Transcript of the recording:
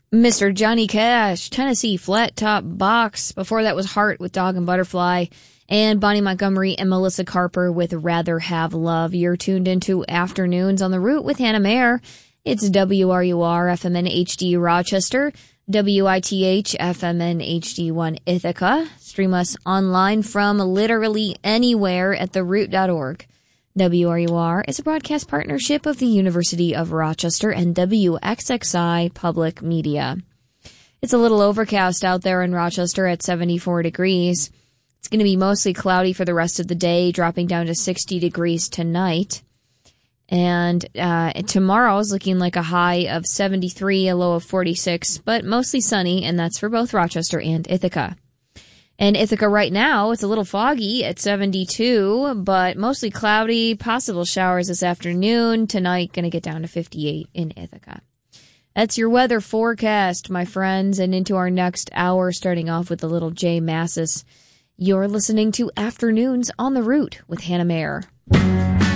Mr. Johnny Cash, Tennessee Flat Top Box. Before that was Heart with Dog and Butterfly. And Bonnie Montgomery and Melissa Carper with Rather Have Love. You're tuned into Afternoons on the Route with Hannah Mayer. It's WRUR FMN HD Rochester, WITH FMN HD1 Ithaca. Stream us online from literally anywhere at theroot.org. WRUR is a broadcast partnership of the University of Rochester and WXXI Public Media. It's a little overcast out there in Rochester at 74 degrees. It's going to be mostly cloudy for the rest of the day, dropping down to 60 degrees tonight. And tomorrow is looking like a high of 73, a low of 46, but mostly sunny, and that's for both Rochester and Ithaca. In Ithaca right now, it's a little foggy at 72, but mostly cloudy, possible showers this afternoon. Tonight, going to get down to 58 in Ithaca. That's your weather forecast, my friends, and into our next hour, starting off with the little Jay Massis. You're listening to Afternoons on the Route with Hannah Mayer.